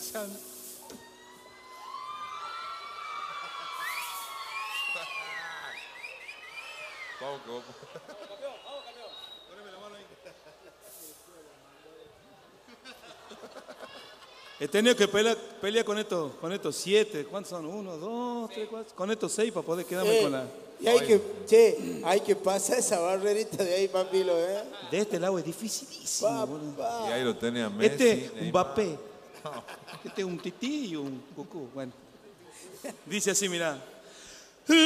escuchando. Vamos, vamos. He tenido que pelear con estos 7. ¿Cuántos son? 1, 2, 3, 4. Con estos 6 para poder quedarme con la. Y hay que pasar esa barrerita de ahí, papilo, ¿eh? De este lado es dificilísimo, boludo. Y ahí lo tenía Messi. Este un Mbappé. Este es un Tití y un Cucú. Bueno. Dice así, mirá.